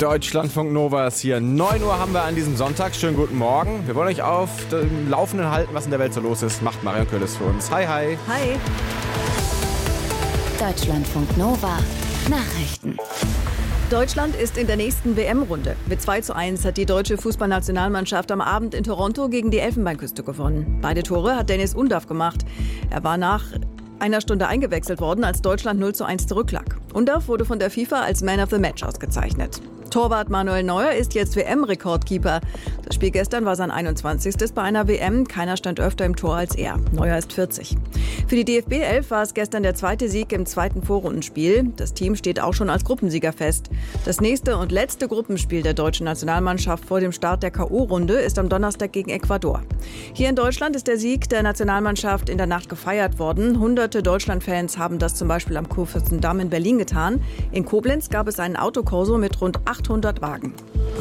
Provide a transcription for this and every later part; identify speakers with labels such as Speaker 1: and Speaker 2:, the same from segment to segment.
Speaker 1: Deutschlandfunk Nova ist hier. 9 Uhr haben wir an diesem Sonntag. Schönen guten Morgen. Wir wollen euch auf dem Laufenden halten, was in der Welt so los ist. Macht Marion Köhles für uns. Hi, hi.
Speaker 2: Hi.
Speaker 3: Deutschlandfunk Nova. Nachrichten.
Speaker 2: Deutschland ist in der nächsten WM-Runde. Mit 2:1 hat die deutsche Fußballnationalmannschaft am Abend in Toronto gegen die Elfenbeinküste gewonnen. Beide Tore hat Dennis Undav gemacht. Er war nach einer Stunde eingewechselt worden, als Deutschland 0:1 zurücklag. Undav wurde von der FIFA als Man of the Match ausgezeichnet. Torwart Manuel Neuer ist jetzt WM-Rekordkeeper. Das Spiel gestern war sein 21. bei einer WM. Keiner stand öfter im Tor als er. Neuer ist 40. Für die DFB 11 war es gestern der zweite Sieg im zweiten Vorrundenspiel. Das Team steht auch schon als Gruppensieger fest. Das nächste und letzte Gruppenspiel der deutschen Nationalmannschaft vor dem Start der K.O.-Runde ist am Donnerstag gegen Ecuador. Hier in Deutschland ist der Sieg der Nationalmannschaft in der Nacht gefeiert worden. Hunderte Deutschland-Fans haben das zum Beispiel am Kurfürstendamm in Berlin getan. In Koblenz gab es einen Autokorso mit rund 800 Wagen.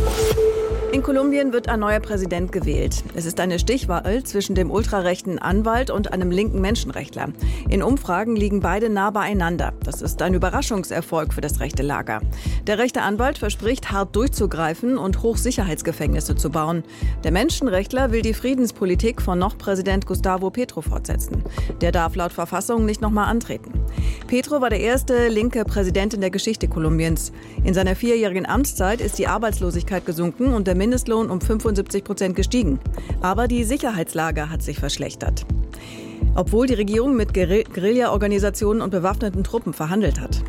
Speaker 2: In Kolumbien wird ein neuer Präsident gewählt. Es ist eine Stichwahl zwischen dem ultrarechten Anwalt und einem linken Menschenrechtler. In Umfragen liegen beide nah beieinander. Das ist ein Überraschungserfolg für das rechte Lager. Der rechte Anwalt verspricht, hart durchzugreifen und Hochsicherheitsgefängnisse zu bauen. Der Menschenrechtler will die Friedenspolitik von noch Präsident Gustavo Petro fortsetzen. Der darf laut Verfassung nicht nochmal antreten. Petro war der erste linke Präsident in der Geschichte Kolumbiens. In seiner 4-jährigen Amtszeit ist die Arbeitslosigkeit gesunken und der Mindestlohn um 75% gestiegen. Aber die Sicherheitslage hat sich verschlechtert. Obwohl die Regierung mit Guerilla-Organisationen und bewaffneten Truppen verhandelt hat.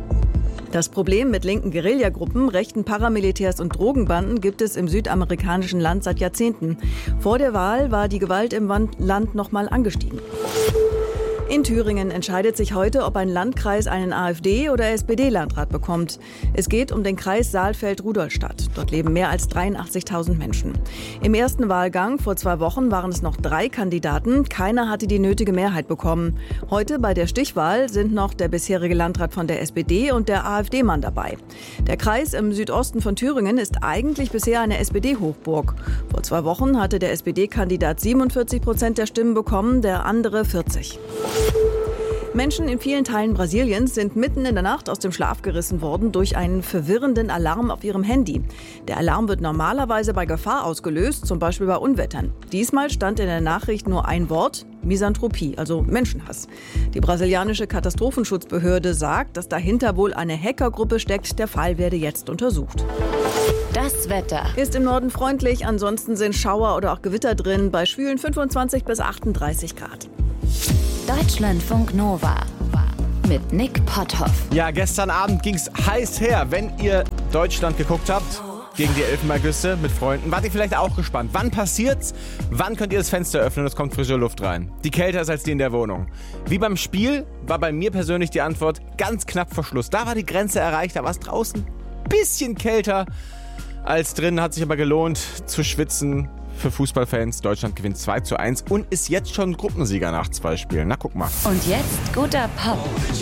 Speaker 2: Das Problem mit linken Guerillagruppen, rechten Paramilitärs und Drogenbanden gibt es im südamerikanischen Land seit Jahrzehnten. Vor der Wahl war die Gewalt im Land nochmal angestiegen. In Thüringen entscheidet sich heute, ob ein Landkreis einen AfD- oder SPD-Landrat bekommt. Es geht um den Kreis Saalfeld-Rudolstadt. Dort leben mehr als 83.000 Menschen. Im ersten Wahlgang vor 2 Wochen waren es noch 3 Kandidaten. Keiner hatte die nötige Mehrheit bekommen. Heute bei der Stichwahl sind noch der bisherige Landrat von der SPD und der AfD-Mann dabei. Der Kreis im Südosten von Thüringen ist eigentlich bisher eine SPD-Hochburg. Vor 2 Wochen hatte der SPD-Kandidat 47% der Stimmen bekommen, der andere 40%. Menschen in vielen Teilen Brasiliens sind mitten in der Nacht aus dem Schlaf gerissen worden durch einen verwirrenden Alarm auf ihrem Handy. Der Alarm wird normalerweise bei Gefahr ausgelöst, zum Beispiel bei Unwettern. Diesmal stand in der Nachricht nur ein Wort: Misanthropie, also Menschenhass. Die brasilianische Katastrophenschutzbehörde sagt, dass dahinter wohl eine Hackergruppe steckt. Der Fall werde jetzt untersucht.
Speaker 3: Das Wetter.
Speaker 2: Ist im Norden freundlich, ansonsten sind Schauer oder auch Gewitter drin, bei schwülen 25 bis 38 Grad.
Speaker 3: Deutschlandfunk Nova mit Nick Potthoff.
Speaker 1: Ja, gestern Abend ging's heiß her. Wenn ihr Deutschland geguckt habt gegen die Elfenbeinküste mit Freunden, wart ihr vielleicht auch gespannt. Wann passiert's? Wann könnt ihr das Fenster öffnen und es kommt frische Luft rein? Die kälter ist als die in der Wohnung. Wie beim Spiel war bei mir persönlich die Antwort ganz knapp vor Schluss. Da war die Grenze erreicht, da war es draußen ein bisschen kälter als drin. Hat sich aber gelohnt zu schwitzen. Für Fußballfans, Deutschland gewinnt 2:1 und ist jetzt schon Gruppensieger nach 2 Spielen. Na, guck mal.
Speaker 3: Und jetzt guter Pop.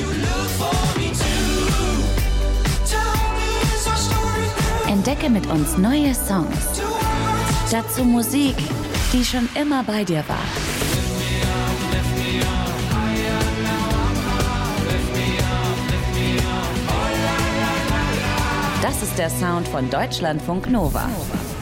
Speaker 3: Entdecke mit uns neue Songs. Dazu Musik, die schon immer bei dir war. Das ist der Sound von Deutschlandfunk Nova.